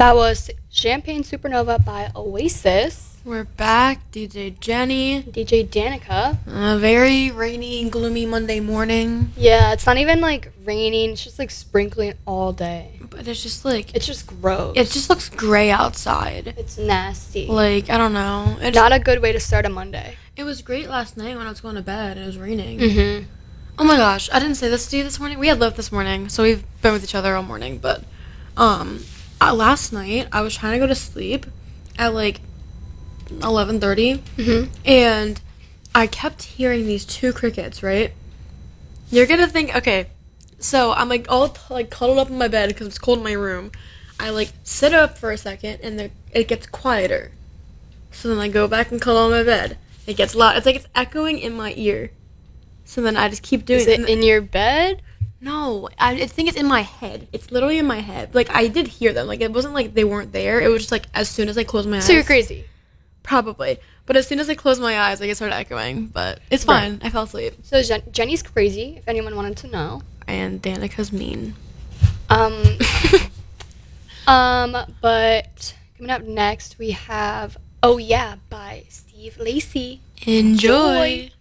That was Champagne Supernova by Oasis. We're back, DJ Jenny. DJ Danica. A very rainy, gloomy Monday morning. Yeah, it's not even like raining. It's just like sprinkling all day. But it's just like... It's just gross. It just looks gray outside. It's nasty. Like, I don't know. It's not a good way to start a Monday. It was great last night when I was going to bed and it was raining. Mm-hmm. Oh my gosh, I didn't say this to you this morning. We had Lyft this morning, so we've been with each other all morning. But last night, I was trying to go to sleep at like 11:30, and I kept hearing these two crickets, right? You're gonna think, okay, so I'm like all like cuddled up in my bed because it's cold in my room. I like sit up for a second, and it gets quieter. So then I go back and cuddle on my bed. It gets loud. It's like it's echoing in my ear. So then I just keep doing it. Is it in your bed? No, I think it's in my head. It's literally in my head. Like, I did hear them. Like, it wasn't like they weren't there. It was just like as soon as I closed my eyes. So you're crazy. Probably. But as soon as I closed my eyes, like, it started echoing. But it's fine. Right. I fell asleep. So Jenny's crazy, if anyone wanted to know. And Danica's mean. But coming up next, we have Oh Yeah by Steve Lacy. Enjoy.